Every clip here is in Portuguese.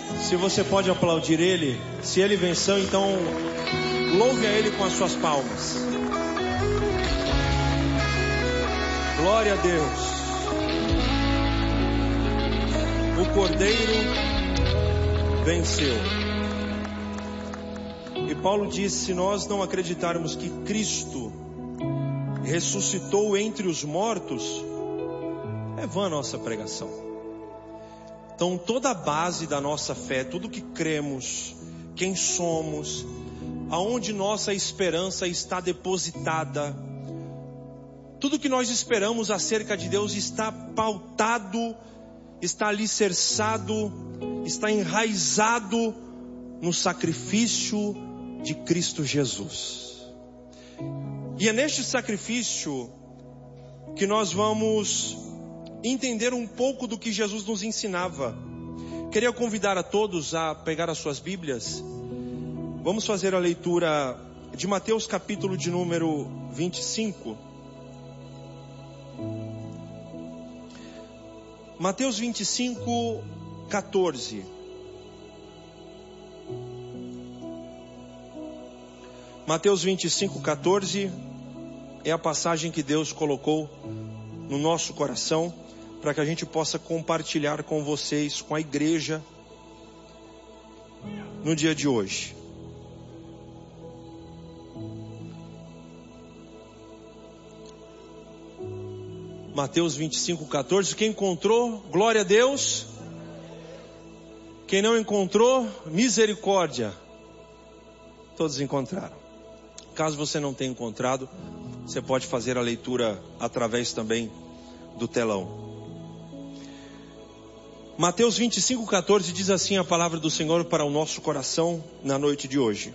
Se você pode aplaudir Ele, se Ele venceu, então louve a Ele com as suas palmas. Glória a Deus. O Cordeiro venceu. E Paulo diz: se nós não acreditarmos que Cristo ressuscitou entre os mortos, é vã a nossa pregação. Então toda a base da nossa fé, tudo que cremos, quem somos, aonde nossa esperança está depositada, tudo que nós esperamos acerca de Deus está pautado, está alicerçado, está enraizado no sacrifício de Cristo Jesus. E é neste sacrifício que nós vamos entender um pouco do que Jesus nos ensinava. Queria convidar a todos a pegar as suas Bíblias. Vamos fazer a leitura de Mateus capítulo de número 25. Mateus 25, 14. Mateus 25, 14 é a passagem que Deus colocou no nosso coração para que a gente possa compartilhar com vocês, com a igreja, no dia de hoje. Mateus 25, 14. Quem encontrou, glória a Deus. Quem não encontrou, misericórdia. Todos encontraram. Caso você não tenha encontrado, você pode fazer a leitura através também do telão. Mateus 25, 14 diz assim a palavra do Senhor para o nosso coração na noite de hoje.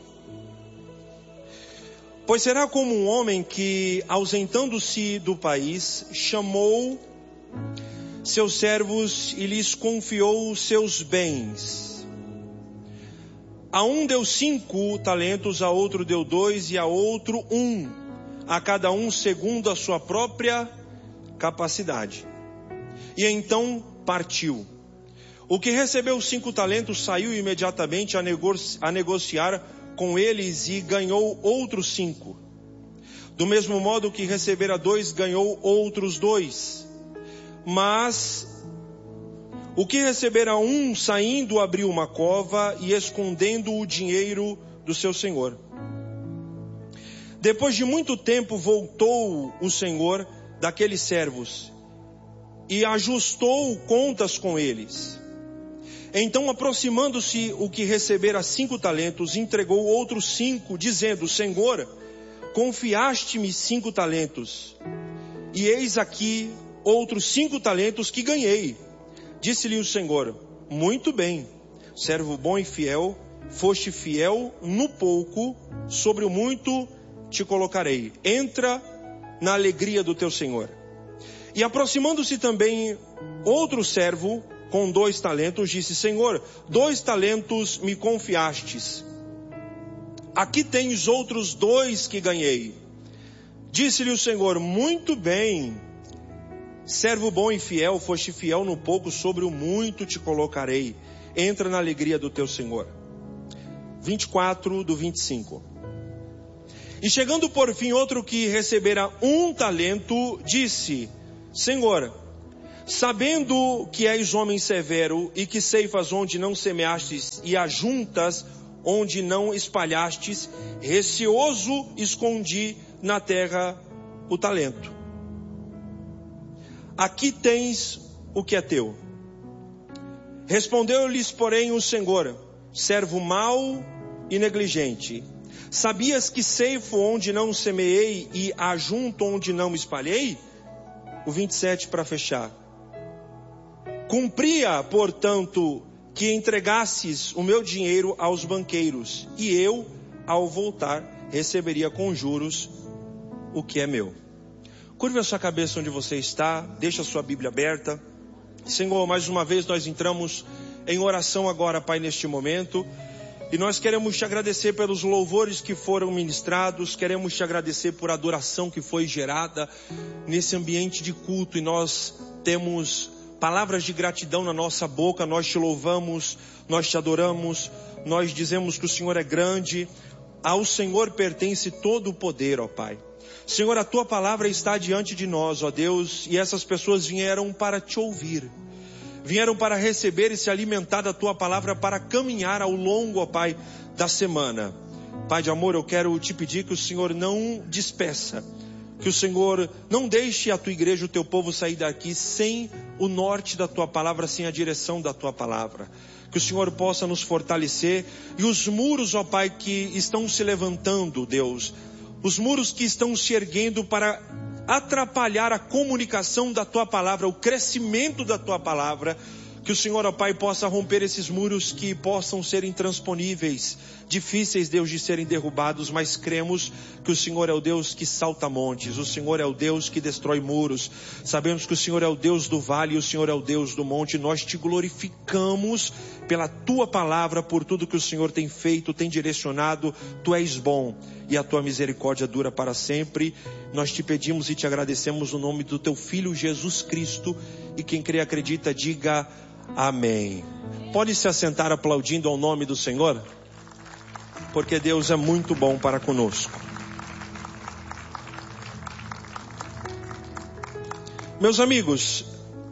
Pois será como um homem que, ausentando-se do país, chamou seus servos e lhes confiou os seus bens. A um deu 5 talentos, a outro deu 2 e a outro 1, a cada um segundo a sua própria capacidade. E então partiu. O que recebeu 5 talentos saiu imediatamente a negociar com eles e ganhou outros 5. Do mesmo modo que recebera 2, ganhou outros 2. Mas o que recebera 1, saindo, abriu uma cova e escondendo o dinheiro do seu senhor. Depois de muito tempo voltou o senhor daqueles servos e ajustou contas com eles. Então, aproximando-se o que recebera 5 talentos, entregou outros 5, dizendo: Senhor, confiaste-me 5 talentos, e eis aqui outros 5 talentos que ganhei. Disse-lhe o Senhor: muito bem, servo bom e fiel, foste fiel no pouco, sobre o muito te colocarei. Entra na alegria do teu Senhor. E aproximando-se também outro servo, com 2 talentos, disse: Senhor, 2 talentos me confiastes. Aqui tens outros 2 que ganhei. Disse-lhe o Senhor: muito bem, servo bom e fiel, foste fiel no pouco, sobre o muito te colocarei. Entra na alegria do teu Senhor. 24 do 25. E chegando por fim outro que recebera 1 talento, disse: Senhor, sabendo que és homem severo e que ceifas onde não semeastes e ajuntas onde não espalhastes, receoso escondi na terra o talento. Aqui tens o que é teu. Respondeu-lhes, porém, o Senhor: servo mau e negligente, sabias que ceifo onde não semeei e ajunto onde não espalhei? O 27 para fechar. Cumpria, portanto, que entregasses o meu dinheiro aos banqueiros, e eu, ao voltar, receberia com juros o que é meu. Curve a sua cabeça onde você está, deixa a sua Bíblia aberta. Senhor, mais uma vez nós entramos em oração agora, Pai, neste momento. E nós queremos te agradecer pelos louvores que foram ministrados, queremos te agradecer por a adoração que foi gerada nesse ambiente de culto. E nós temos palavras de gratidão na nossa boca. Nós te louvamos, nós te adoramos, nós dizemos que o Senhor é grande. Ao Senhor pertence todo o poder, ó Pai. Senhor, a tua palavra está diante de nós, ó Deus, e essas pessoas vieram para te ouvir. Vieram para receber e se alimentar da tua palavra, para caminhar ao longo, ó Pai, da semana. Pai de amor, eu quero te pedir que o Senhor não despeça, que o Senhor não deixe a tua igreja, o teu povo sair daqui sem o norte da tua palavra, sem a direção da tua palavra. Que o Senhor possa nos fortalecer e os muros, ó Pai, que estão se levantando, Deus, os muros que estão se erguendo para atrapalhar a comunicação da tua palavra, o crescimento da tua palavra, que o Senhor, ó Pai, possa romper esses muros que possam ser intransponíveis, difíceis, Deus, de serem derrubados, mas cremos que o Senhor é o Deus que salta montes, o Senhor é o Deus que destrói muros, sabemos que o Senhor é o Deus do vale e o Senhor é o Deus do monte. Nós te glorificamos pela tua palavra, por tudo que o Senhor tem feito, tem direcionado. Tu és bom e a tua misericórdia dura para sempre. Nós te pedimos e te agradecemos no nome do teu Filho Jesus Cristo, e quem crê e acredita diga amém. Pode se assentar aplaudindo ao nome do Senhor, porque Deus é muito bom para conosco. Meus amigos,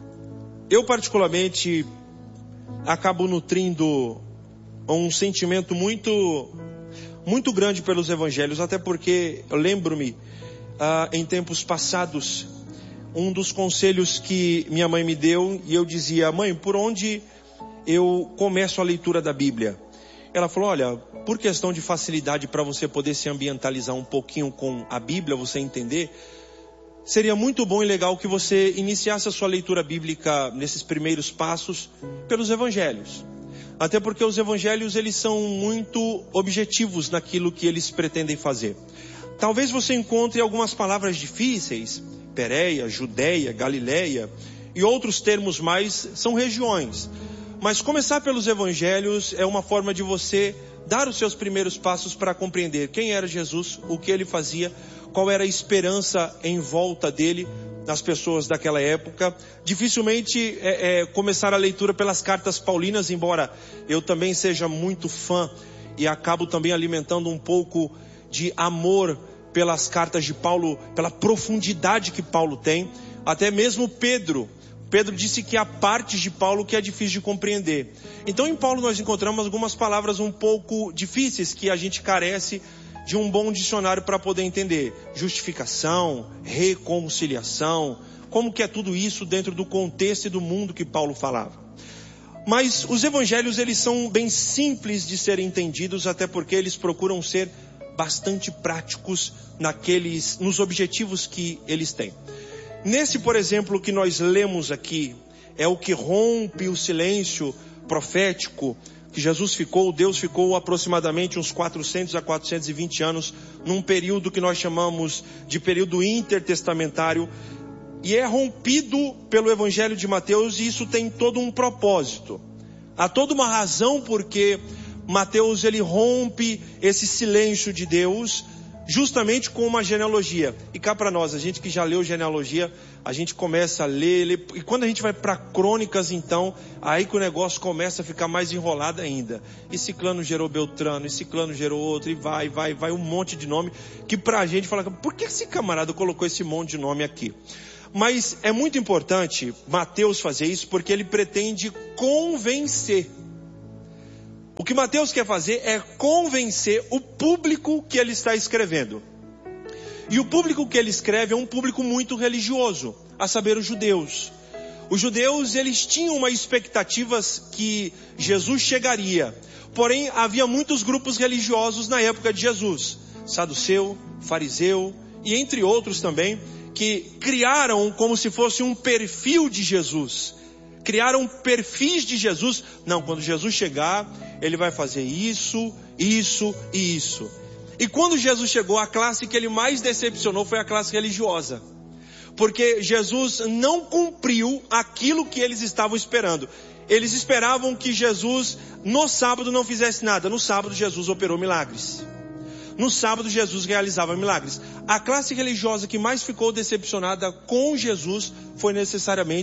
eu particularmente acabo nutrindo um sentimento muito grande pelos evangelhos, até porque eu lembro-me, em tempos passados, um dos conselhos que minha mãe me deu, e eu dizia: mãe, por onde eu começo a leitura da Bíblia? Ela falou: olha, por questão de facilidade para você poder se ambientalizar um pouquinho com a Bíblia, você entender, seria muito bom e legal que você iniciasse a sua leitura bíblica nesses primeiros passos pelos evangelhos. Até porque os evangelhos, eles são muito objetivos naquilo que eles pretendem fazer. Talvez você encontre algumas palavras difíceis, Pérea, Judeia, Galileia, e outros termos mais, são regiões. Mas começar pelos evangelhos é uma forma de você dar os seus primeiros passos para compreender quem era Jesus, o que ele fazia, qual era a esperança em volta dele, das pessoas daquela época. Dificilmente começar a leitura pelas cartas paulinas, embora eu também seja muito fã e acabo também alimentando um pouco de amor pelas cartas de Paulo, pela profundidade que Paulo tem. Até mesmo Pedro disse que há partes de Paulo que é difícil de compreender. Então em Paulo nós encontramos algumas palavras um pouco difíceis que a gente carece de um bom dicionário para poder entender. Justificação, reconciliação, como que é tudo isso dentro do contexto e do mundo que Paulo falava. Mas os evangelhos, eles são bem simples de serem entendidos, até porque eles procuram ser bastante práticos nos objetivos que eles têm. Nesse, por exemplo, que nós lemos aqui, é o que rompe o silêncio profético que Jesus ficou, Deus ficou aproximadamente uns 400 a 420 anos, num período que nós chamamos de período intertestamentário, e é rompido pelo Evangelho de Mateus, e isso tem todo um propósito. Há toda uma razão porque Mateus, ele rompe esse silêncio de Deus, justamente com uma genealogia. E cá para nós, a gente que já leu genealogia, a gente começa a ler, e quando a gente vai para crônicas, então, aí que o negócio começa a ficar mais enrolado ainda. E Ciclano gerou Beltrano, e Ciclano gerou outro, e vai um monte de nome, que pra gente fala: por que esse camarada colocou esse monte de nome aqui? Mas é muito importante Mateus fazer isso, porque ele pretende convencer. O que Mateus quer fazer é convencer o público que ele está escrevendo. E o público que ele escreve é um público muito religioso, a saber, os judeus. Os judeus, eles tinham uma expectativa que Jesus chegaria. Porém, havia muitos grupos religiosos na época de Jesus. Saduceu, fariseu e entre outros também, que criaram como se fosse um perfil de Jesus. Criaram perfis de Jesus. Não, quando Jesus chegar, ele vai fazer isso, isso e isso. E quando Jesus chegou, a classe que ele mais decepcionou foi a classe religiosa. Porque Jesus não cumpriu aquilo que eles estavam esperando. Eles esperavam que Jesus no sábado não fizesse nada. No sábado Jesus operou milagres. No sábado Jesus realizava milagres. A classe religiosa que mais ficou decepcionada com Jesus foi necessariamente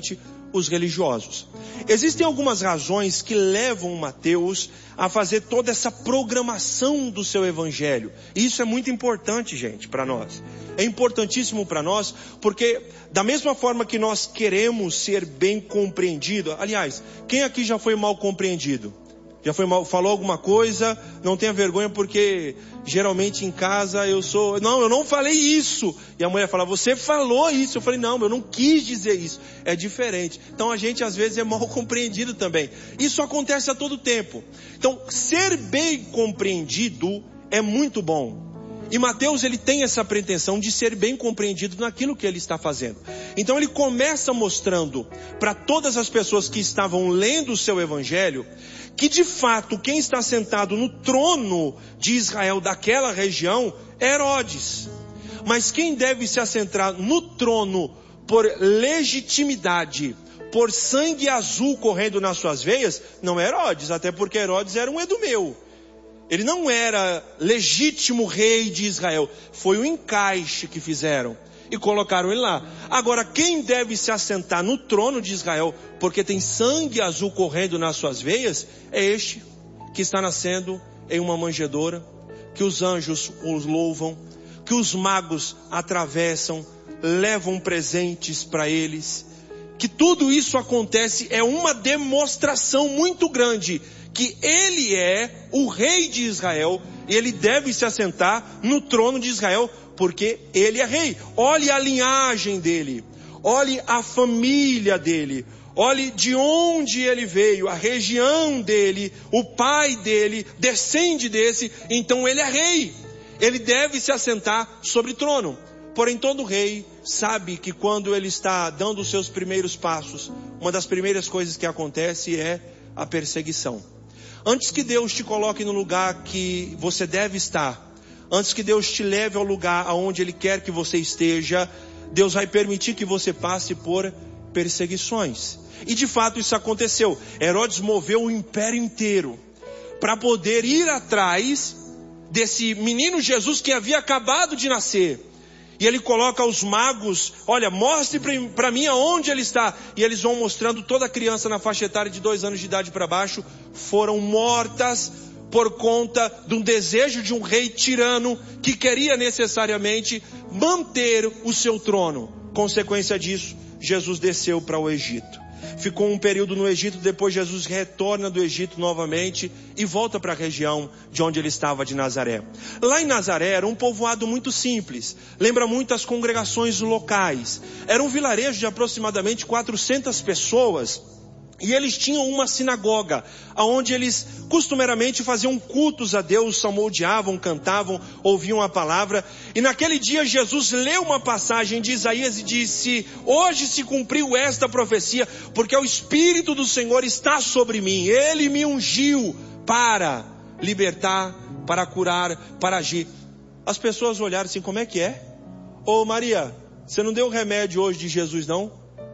os religiosos. Existem algumas razões que levam Mateus a fazer toda essa programação do seu evangelho. E isso é muito importante, gente, para nós. É importantíssimo para nós, porque da mesma forma que nós queremos ser bem compreendido, aliás, quem aqui já foi mal compreendido? Já foi mal, falou alguma coisa, não tenha vergonha, porque geralmente em casa eu não falei isso. E a mulher fala, você falou isso. Eu falei, não, eu não quis dizer isso. É diferente. Então a gente às vezes é mal compreendido também. Isso acontece a todo tempo. Então ser bem compreendido é muito bom. E Mateus, ele tem essa pretensão de ser bem compreendido naquilo que ele está fazendo. Então ele começa mostrando para todas as pessoas que estavam lendo o seu evangelho, que de fato quem está sentado no trono de Israel daquela região é Herodes. Mas quem deve se assentar no trono por legitimidade, por sangue azul correndo nas suas veias, não é Herodes, até porque Herodes era um edumeu. Ele não era legítimo rei de Israel. Foi o encaixe que fizeram e colocaram ele lá. Agora, quem deve se assentar no trono de Israel, porque tem sangue azul correndo nas suas veias, é este que está nascendo em uma manjedoura, que os anjos os louvam, que os magos atravessam, levam presentes para eles. Que tudo isso acontece é uma demonstração muito grande que ele é o rei de Israel e ele deve se assentar no trono de Israel, porque ele é rei. Olhe a linhagem dele, olhe a família dele, olhe de onde ele veio, a região dele, o pai dele descende desse, então ele é rei. Ele deve se assentar sobre o trono. Porém, todo rei sabe que quando ele está dando os seus primeiros passos, uma das primeiras coisas que acontece é a perseguição. Antes que Deus te coloque no lugar que você deve estar, antes que Deus te leve ao lugar aonde Ele quer que você esteja, Deus vai permitir que você passe por perseguições. E de fato isso aconteceu. Herodes moveu o império inteiro para poder ir atrás desse menino Jesus que havia acabado de nascer. E ele coloca os magos, olha, mostre para mim aonde ele está. E eles vão mostrando toda a criança na faixa etária de 2 anos de idade para baixo, foram mortas por conta de um desejo de um rei tirano que queria necessariamente manter o seu trono. Consequência disso, Jesus desceu para o Egito. Ficou um período no Egito, depois Jesus retorna do Egito novamente e volta para a região de onde ele estava, de Nazaré. Lá em Nazaré era um povoado muito simples, lembra muito as congregações locais. Era um vilarejo de aproximadamente 400 pessoas. E eles tinham uma sinagoga, onde eles costumeiramente faziam cultos a Deus, salmodiavam, cantavam, ouviam a palavra. E naquele dia Jesus leu uma passagem de Isaías e disse: hoje se cumpriu esta profecia, porque o Espírito do Senhor está sobre mim. Ele me ungiu para libertar, para curar, para agir. As pessoas olharam assim, como é que é? Ô Maria, você não deu o remédio hoje de Jesus não?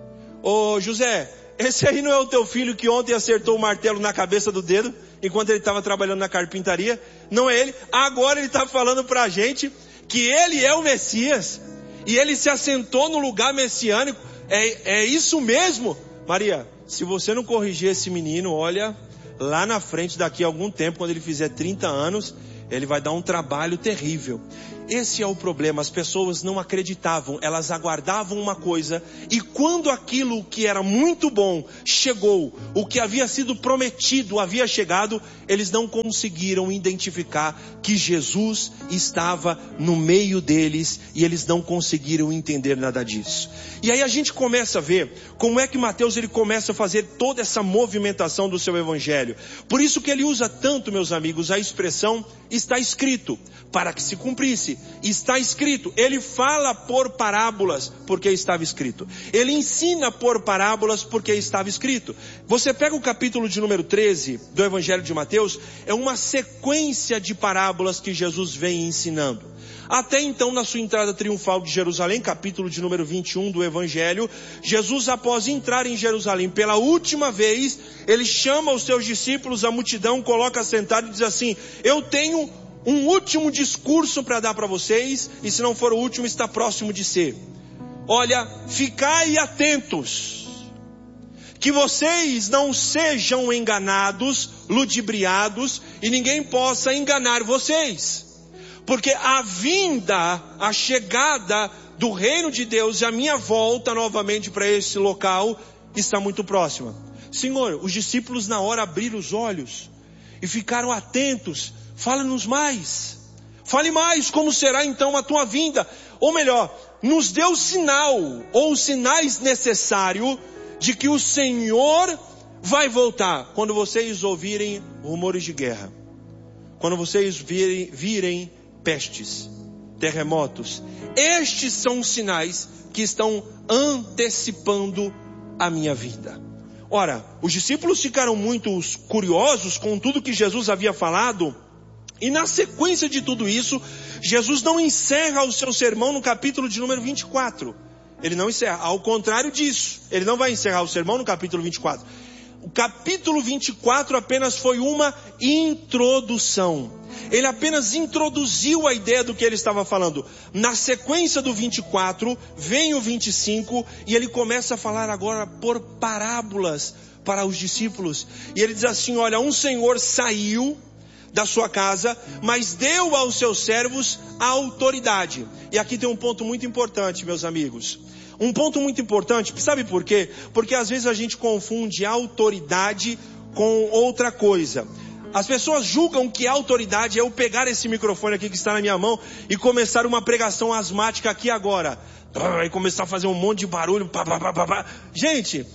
Ô José, esse aí não é o teu filho que ontem acertou o martelo na cabeça do dedo, enquanto ele estava trabalhando na carpintaria? Não é ele. Agora ele está falando para a gente que ele é o Messias, e ele se assentou no lugar messiânico. É isso mesmo? Maria, se você não corrigir esse menino, olha, lá na frente, daqui a algum tempo, quando ele fizer 30 anos, ele vai dar um trabalho terrível. Esse é o problema, as pessoas não acreditavam, elas aguardavam uma coisa, e quando aquilo que era muito bom chegou, o que havia sido prometido havia chegado, eles não conseguiram identificar que Jesus estava no meio deles, e eles não conseguiram entender nada disso. E aí a gente começa a ver como é que Mateus ele começa a fazer toda essa movimentação do seu evangelho. Por isso que ele usa tanto, meus amigos, a expressão está escrito, para que se cumprisse. Está escrito. Ele fala por parábolas porque estava escrito. Ele ensina por parábolas porque estava escrito. Você pega o capítulo de número 13 do Evangelho de Mateus, é uma sequência de parábolas que Jesus vem ensinando. Até então, na sua entrada triunfal de Jerusalém, capítulo de número 21 do Evangelho, Jesus, após entrar em Jerusalém pela última vez, ele chama os seus discípulos, a multidão, coloca sentado e diz assim: eu tenho um último discurso para dar para vocês, e se não for o último, está próximo de ser. Olha, ficai atentos. que vocês não sejam enganados, ludibriados, e ninguém possa enganar vocês. Porque a chegada do reino de Deus e a minha volta novamente para esse local está muito próxima. Senhor, os discípulos na hora abriram os olhos e ficaram atentos. Fala-nos mais. Fale mais, como será então a tua vinda? Ou melhor, nos dê o sinal ou os sinais necessários de que o Senhor vai voltar. Quando vocês ouvirem rumores de guerra, quando vocês virem pestes, terremotos, estes são os sinais que estão antecipando a minha vida. Ora, os discípulos ficaram muito curiosos com tudo que Jesus havia falado, e na sequência de tudo isso, Jesus não encerra o seu sermão no capítulo de número 24. Ele não encerra, ao contrário disso, ele não vai encerrar o sermão no capítulo 24. O capítulo 24 apenas foi uma introdução. Ele apenas introduziu a ideia do que ele estava falando. Na sequência do 24, vem o 25, e ele começa a falar agora por parábolas para os discípulos. E ele diz assim, olha, um senhor saiu da sua casa, mas deu aos seus servos a autoridade. E aqui tem um ponto muito importante, meus amigos. Um ponto muito importante, sabe por quê? Porque às vezes a gente confunde autoridade com outra coisa. As pessoas julgam que a autoridade é eu pegar esse microfone aqui que está na minha mão e começar uma pregação asmática aqui agora. E começar a fazer um monte de barulho. Gente,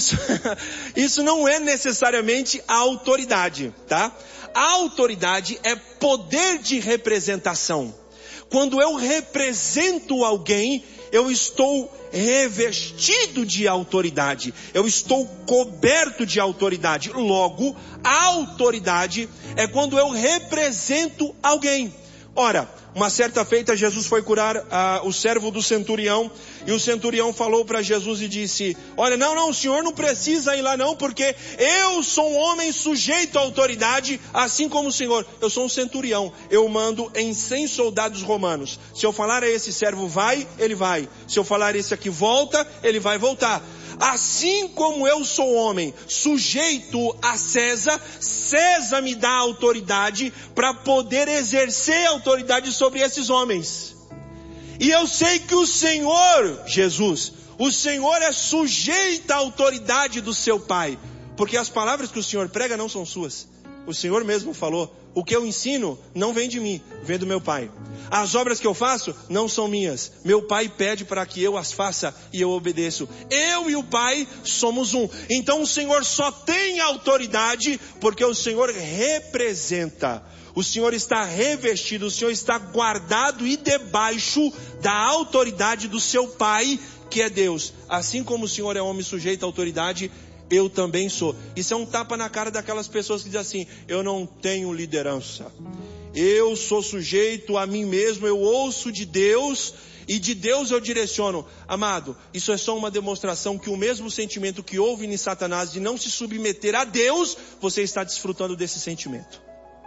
isso não é necessariamente a autoridade, tá? A autoridade é poder de representação. Quando eu represento alguém, eu estou revestido de autoridade. Eu estou coberto de autoridade. Logo, a autoridade é quando eu represento alguém. Ora, uma certa feita Jesus foi curar o servo do centurião, e o centurião falou para Jesus e disse, olha, não, o senhor não precisa ir lá não, porque eu sou um homem sujeito à autoridade, assim como o senhor. Eu sou um centurião, eu mando em 100 soldados romanos. Se eu falar a esse servo vai, ele vai. Se eu falar a esse aqui volta, ele vai voltar. Assim como eu sou homem sujeito a César, César me dá autoridade para poder exercer autoridade sobre esses homens. E eu sei que o Senhor, Jesus, o Senhor é sujeito à autoridade do seu Pai, porque as palavras que o Senhor prega não são suas. O Senhor mesmo falou, o que eu ensino não vem de mim, vem do meu Pai. As obras que eu faço não são minhas. Meu Pai pede para que eu as faça e eu obedeço. Eu e o Pai somos um. Então o Senhor só tem autoridade porque o Senhor representa. O Senhor está revestido, o Senhor está guardado e debaixo da autoridade do seu Pai, que é Deus. Assim como o Senhor é homem sujeito à autoridade, eu também sou. Isso é um tapa na cara daquelas pessoas que dizem assim, eu não tenho liderança. Eu sou sujeito a mim mesmo, eu ouço de Deus e de Deus eu direciono. Amado, isso é só uma demonstração que o mesmo sentimento que houve em Satanás de não se submeter a Deus, você está desfrutando desse sentimento.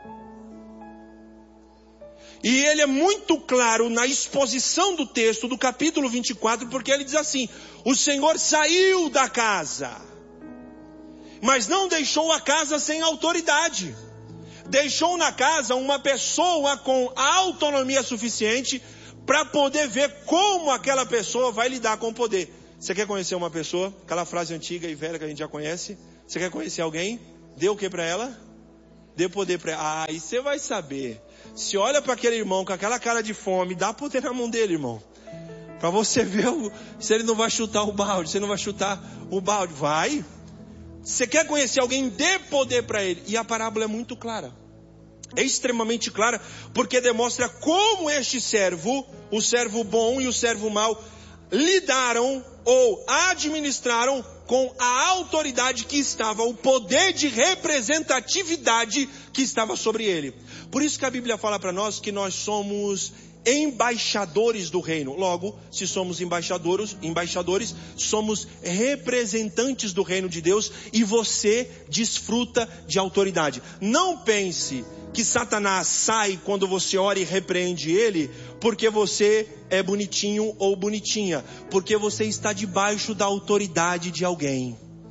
E ele é muito claro na exposição do texto do capítulo 24, porque ele diz assim, o Senhor saiu da casa, mas não deixou a casa sem autoridade. Deixou na casa uma pessoa com autonomia suficiente para poder ver como aquela pessoa vai lidar com o poder. Você quer conhecer uma pessoa? Aquela frase antiga e velha que a gente já conhece. Você quer conhecer alguém? Dê o que para ela? Dê poder para ela. Aí você vai saber. Se olha para aquele irmão com aquela cara de fome, dá poder na mão dele, irmão. Para você ver se ele não vai chutar o balde. Se ele não vai chutar o balde. Vai. Você quer conhecer alguém, dê poder para ele. E a parábola é muito clara. É extremamente clara, porque demonstra como este servo, o servo bom e o servo mau, lidaram ou administraram com a autoridade que estava, o poder de representatividade que estava sobre ele. Por isso que a Bíblia fala para nós que nós somos embaixadores do reino. Logo, se somos embaixadores, somos representantes do reino de Deus e você desfruta de autoridade. Não pense que Satanás sai quando você ora e repreende ele porque você é bonitinho ou bonitinha, porque você está debaixo da autoridade de alguém.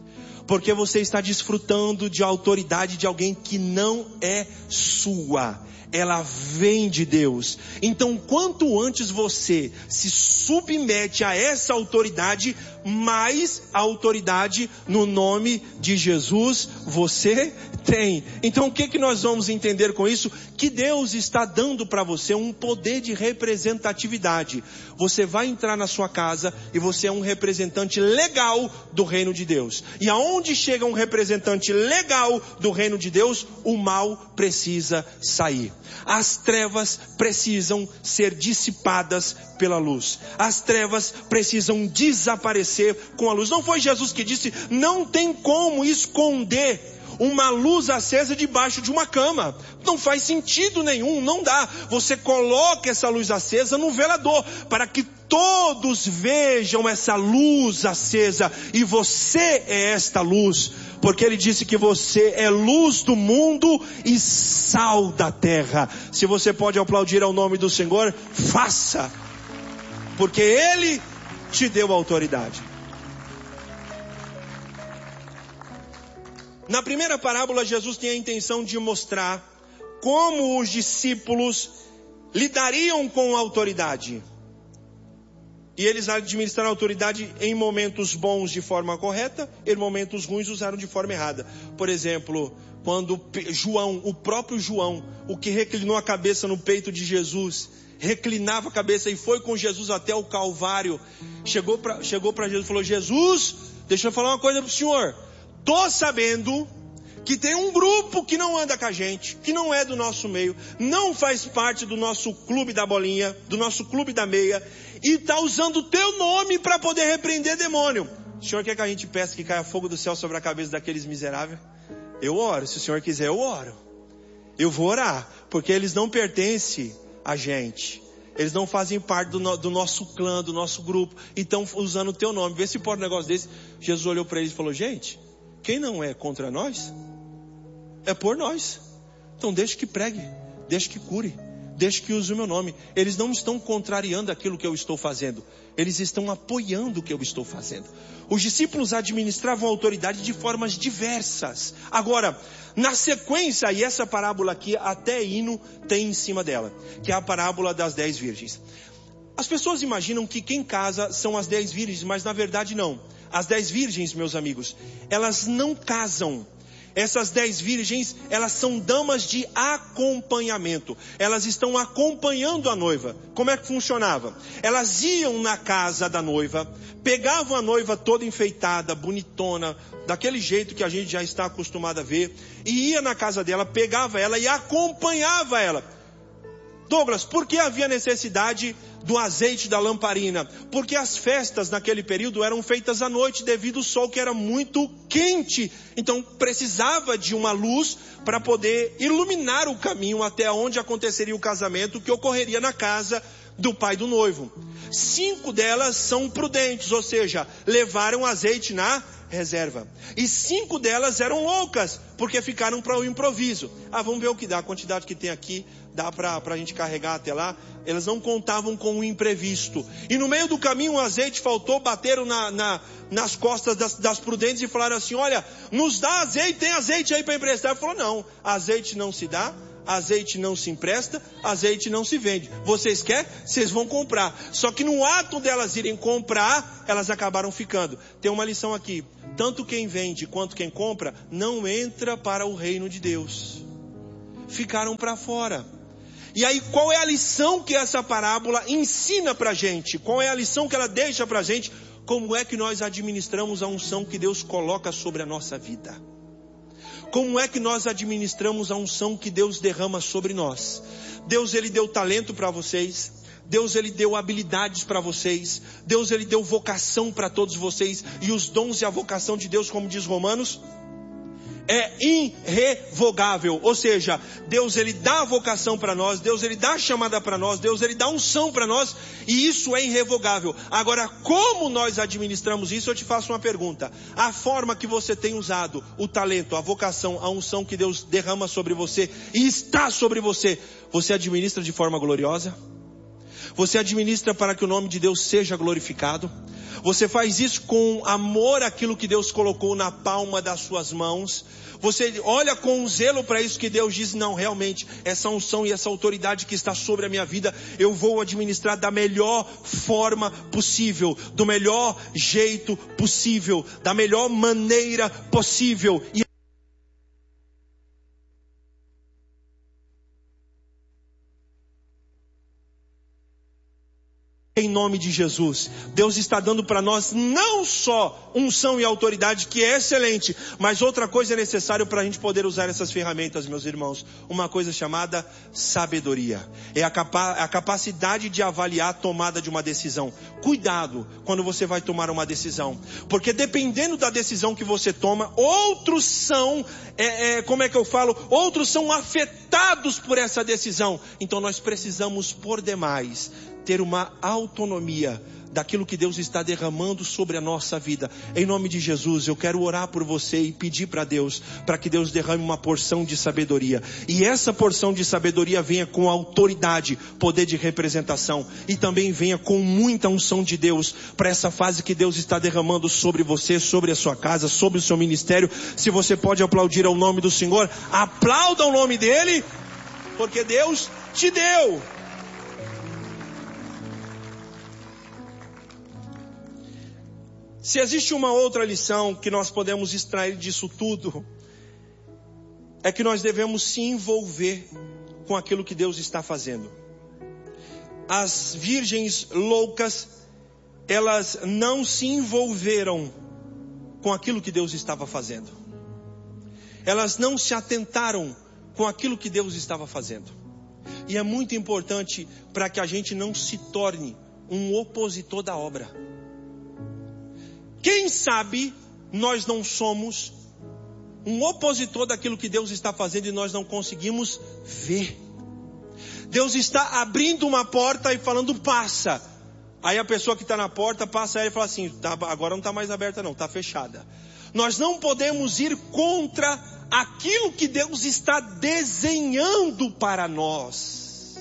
Porque você está desfrutando de autoridade de alguém que não é sua. Ela vem de Deus. Então, quanto antes você se submete a essa autoridade, mais autoridade no nome de Jesus você tem. Então, o que nós vamos entender com isso? Que Deus está dando para você um poder de representatividade. Você vai entrar na sua casa e você é um representante legal do reino de Deus. E aonde chega um representante legal do reino de Deus, o mal precisa sair. As trevas precisam ser dissipadas pela luz. As trevas precisam desaparecer com a luz. Não foi Jesus que disse: não tem como esconder uma luz acesa debaixo de uma cama. Não faz sentido nenhum, não dá. Você coloca essa luz acesa no velador, para que todos vejam essa luz acesa, e você é esta luz, porque ele disse que você é luz do mundo e sal da terra. Se você pode aplaudir ao nome do Senhor, faça, porque Ele te deu autoridade. Na primeira parábola, Jesus tem a intenção de mostrar como os discípulos lidariam com a autoridade. E eles administraram a autoridade em momentos bons de forma correta, e em momentos ruins usaram de forma errada. Por exemplo, quando João, o próprio João, o que reclinou a cabeça no peito de Jesus, reclinava a cabeça e foi com Jesus até o Calvário, chegou para Jesus e falou: Jesus, deixa eu falar uma coisa para o senhor. Tô sabendo que tem um grupo que não anda com a gente, que não é do nosso meio, não faz parte do nosso clube da bolinha, do nosso clube da meia, e está usando o teu nome para poder repreender demônio. O senhor quer que a gente peça que caia fogo do céu sobre a cabeça daqueles miseráveis? Eu oro, se o senhor quiser eu oro. Eu vou orar, porque eles não pertencem a gente. Eles não fazem parte do nosso clã, do nosso grupo, e estão usando o teu nome. Vê se pode um negócio desse. Jesus olhou para eles e falou: gente, quem não é contra nós, é por nós. Então deixe que pregue, deixe que cure, deixe que use o meu nome. Eles não estão contrariando aquilo que eu estou fazendo, eles estão apoiando o que eu estou fazendo. Os discípulos administravam a autoridade de formas diversas. Agora, na sequência, e essa parábola aqui até hino tem em cima dela, que é a parábola das 10 virgens. As pessoas imaginam que quem casa são as 10 virgens, mas na verdade não. As 10 virgens, meus amigos, elas não casam. Essas 10 virgens, elas são damas de acompanhamento. Elas estão acompanhando a noiva. Como é que funcionava? Elas iam na casa da noiva, pegavam a noiva toda enfeitada, bonitona, daquele jeito que a gente já está acostumado a ver, e ia na casa dela, pegava ela e acompanhava ela. Douglas, por que havia necessidade do azeite da lamparina? Porque as festas naquele período eram feitas à noite devido ao sol que era muito quente. Então precisava de uma luz para poder iluminar o caminho até onde aconteceria o casamento, que ocorreria na casa do pai do noivo. 5 delas são prudentes, ou seja, levaram azeite na reserva. E 5 delas eram loucas, porque ficaram para o improviso. Vamos ver o que dá, a quantidade que tem aqui, dá para a gente carregar até lá. Elas não contavam com o imprevisto. E no meio do caminho o azeite faltou, bateram nas costas das prudentes e falaram assim: olha, nos dá azeite, tem azeite aí para emprestar? Ele falou: não, azeite não se dá, azeite não se empresta, azeite não se vende. Vocês querem? Vocês vão comprar. Só que no ato delas irem comprar, elas acabaram ficando. Tem uma lição aqui: tanto quem vende quanto quem compra não entra para o reino de Deus. Ficaram para fora. E aí, qual é a lição que essa parábola ensina para a gente? Qual é a lição que ela deixa para a gente? Como é que nós administramos a unção que Deus coloca sobre a nossa vida? Como é que nós administramos a unção que Deus derrama sobre nós? Deus, Ele deu talento para vocês. Deus, Ele deu habilidades para vocês. Deus, Ele deu vocação para todos vocês. E os dons e a vocação de Deus, como diz Romanos, é irrevogável. Ou seja, Deus, Ele dá a vocação para nós, Deus, Ele dá a chamada para nós, Deus, Ele dá unção para nós, e isso é irrevogável. Agora, como nós administramos isso? Eu te faço uma pergunta: a forma que você tem usado o talento, a vocação, a unção que Deus derrama sobre você e está sobre você, você administra de forma gloriosa? Você administra para que o nome de Deus seja glorificado. Você faz isso com amor àquilo que Deus colocou na palma das suas mãos. Você olha com zelo para isso que Deus diz, não, realmente, essa unção e essa autoridade que está sobre a minha vida, eu vou administrar da melhor forma possível, do melhor jeito possível, da melhor maneira possível. Em nome de Jesus, Deus está dando para nós não só unção e autoridade, que é excelente, mas outra coisa é necessário para a gente poder usar essas ferramentas, meus irmãos. Uma coisa chamada sabedoria. É a capacidade de avaliar a tomada de uma decisão. Cuidado quando você vai tomar uma decisão, porque dependendo da decisão que você toma, outros são, outros são afetados por essa decisão. Então nós precisamos por demais ter uma autonomia daquilo que Deus está derramando sobre a nossa vida. Em nome de Jesus, eu quero orar por você e pedir para Deus, para que Deus derrame uma porção de sabedoria. E essa porção de sabedoria venha com autoridade, poder de representação. E também venha com muita unção de Deus, para essa fase que Deus está derramando sobre você, sobre a sua casa, sobre o seu ministério. Se você pode aplaudir ao nome do Senhor, aplauda o nome dEle, porque Deus te deu. Se existe uma outra lição que nós podemos extrair disso tudo, é que nós devemos se envolver com aquilo que Deus está fazendo. As virgens loucas, elas não se envolveram com aquilo que Deus estava fazendo. Elas não se atentaram com aquilo que Deus estava fazendo. E é muito importante para que a gente não se torne um opositor da obra. Quem sabe nós não somos um opositor daquilo que Deus está fazendo e nós não conseguimos ver. Deus está abrindo uma porta e falando, passa. Aí a pessoa que está na porta passa ela e fala assim, tá, agora não está mais aberta não, está fechada. Nós não podemos ir contra aquilo que Deus está desenhando para nós.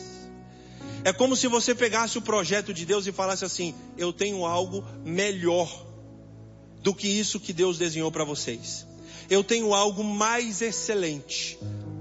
É como se você pegasse o projeto de Deus e falasse assim, eu tenho algo melhor do que isso que Deus desenhou para vocês. Eu tenho algo mais excelente.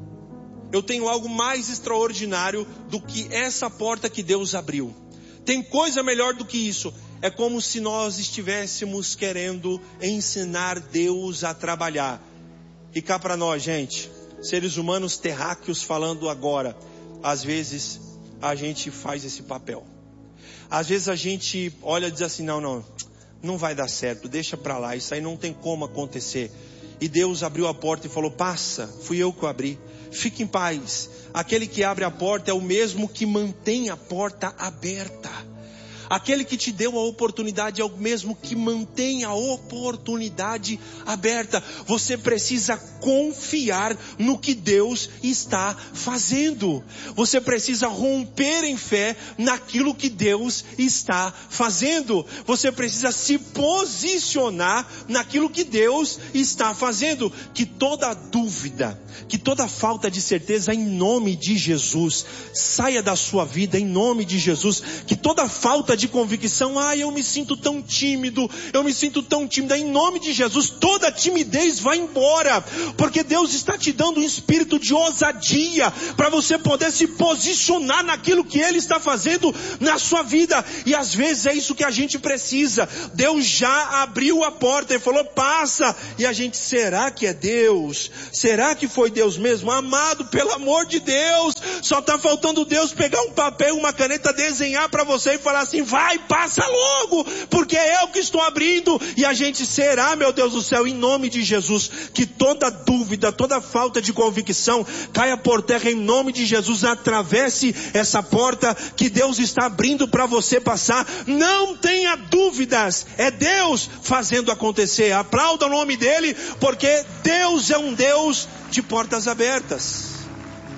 Eu tenho algo mais extraordinário do que essa porta que Deus abriu. Tem coisa melhor do que isso. É como se nós estivéssemos querendo ensinar Deus a trabalhar. E cá para nós, gente, seres humanos terráqueos falando agora, às vezes a gente faz esse papel. Às vezes a gente olha e diz assim, não vai dar certo, deixa para lá, isso aí não tem como acontecer. E Deus abriu a porta e falou, passa, fui eu que abri, fique em paz. Aquele que abre a porta é o mesmo que mantém a porta aberta. Aquele que te deu a oportunidade é o mesmo que mantém a oportunidade aberta. Você precisa confiar no que Deus está fazendo. Você precisa romper em fé naquilo que Deus está fazendo. Você precisa se posicionar naquilo que Deus está fazendo. Que toda dúvida, que toda falta de certeza em nome de Jesus saia da sua vida em nome de Jesus. Que toda falta de convicção, eu me sinto tão tímido, em nome de Jesus, toda timidez vai embora, porque Deus está te dando um espírito de ousadia, para você poder se posicionar naquilo que Ele está fazendo na sua vida, e às vezes é isso que a gente precisa. Deus já abriu a porta e falou, passa, e a gente, será que é Deus? Será que foi Deus mesmo? Amado, pelo amor de Deus, só está faltando Deus pegar um papel, uma caneta, desenhar para você e falar assim, vai, passa logo, porque é eu que estou abrindo. E a gente, será, meu Deus do céu, em nome de Jesus, que toda dúvida, toda falta de convicção caia por terra em nome de Jesus. Atravesse essa porta que Deus está abrindo para você passar. Não tenha dúvidas, é Deus fazendo acontecer. Aplauda o nome dele, porque Deus é um Deus de portas abertas.